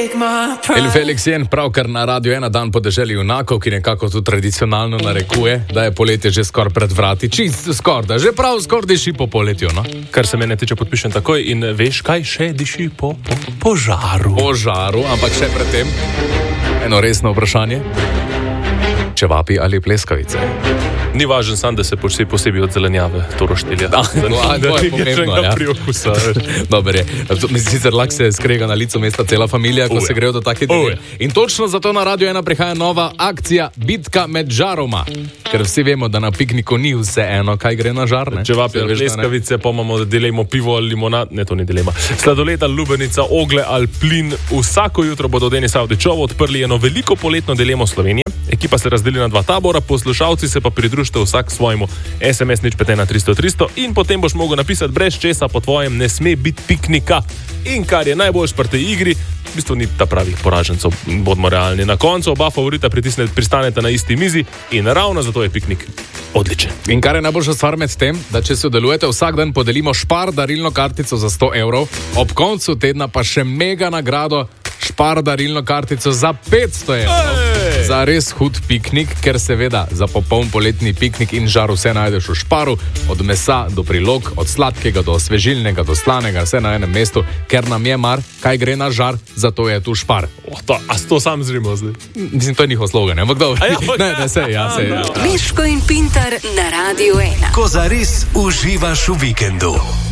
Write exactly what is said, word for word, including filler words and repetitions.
El Felix Jen pravkar na Radio ena dan podeželju junakov, ki nekako tu tradicionalno narekuje, da je poletje že skoraj pred vrati. Čist skoraj, da že prav skoraj diši po poletju, no? Kar se mene tiče, podpišem takoj in veš, kaj še diši po, po požaru. Požaru, ampak še predtem eno resno vprašanje. Čevapi ali pleskavice? Ni važen sam, da se počne posebej od zelenjave to roštilja. Da, no, a, to je pomembno, ja. Priokusa, Dobar je. Sicer lahko se skrega na licu mesta cela familija, ko Uje. se grejo do take dele. In točno zato na Radio ena prihaja nova akcija Bitka med žaroma. Ker vsi vemo, da na pikniku ni vse eno, kaj gre na žar, ne? Čevapi ali pleskavice, pa imamo, da delimo pivo ali limonad. Ne, to ni dilema. Sladoled ali lubenica, ogle ali plin. Vsako jutro bodo Denis Avdićovo odprli eno veliko poletno dilemo Slovenije. Ekipa se razdeli na dva tabora, poslušalci se pa pridružite vsak svojemu. es em es nič pet ena tristo tristo in potem boš mogel napisati, brez česa po tvojem ne sme biti piknika. In kar je najboljš pri tej igri, v bistvu ni ta pravih poražencev, bodimo realni. Na koncu oba favorita pristaneta na isti mizi in ravno zato je piknik odličen. In kar je najboljša stvar med tem, da če sodelujete, vsak dan podelimo Spar darilno kartico za sto evrov, ob koncu tedna pa še mega nagrado Spar darilno kartico za petsto evrov. Ej! Za res hud piknik, ker seveda za popoln poletni piknik in žar vse najdeš v Sparu, od mesa do prilog, od sladkega do osvežilnega, do slanega, vse na enem mestu, ker nam je mar, kaj gre na žar, zato je tu Spar. Oh, to, a to sam zrimo zdaj? Mislim, to je njihov slogan, ampak dobro. Ja, ne, ne, se, ja, se. Ja. Miško in Pintar na Radio ena. Ko zares uživaš v vikendu.